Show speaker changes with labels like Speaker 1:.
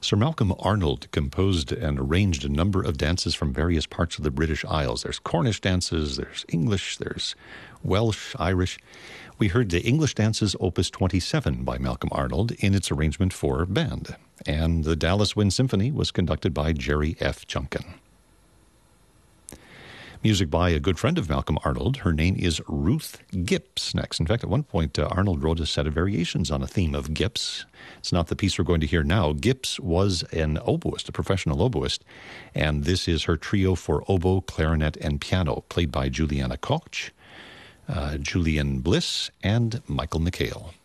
Speaker 1: Sir Malcolm Arnold composed and arranged a number of dances from various parts of the British Isles. There's Cornish dances, there's English, there's Welsh, Irish. We heard the English Dances Opus 27 by Malcolm Arnold in its arrangement for band. And the Dallas Wind Symphony was conducted by Jerry F. Junkin. Music by a good friend of Malcolm Arnold. Her name is Ruth Gipps. Next, in fact, at one point, Arnold wrote a set of variations on a theme of Gipps. It's not the piece we're going to hear now. Gipps was an oboist, a professional oboist, and this is her trio for oboe, clarinet, and piano, played by Juliana Koch, Julian Bliss, and Michael McHale.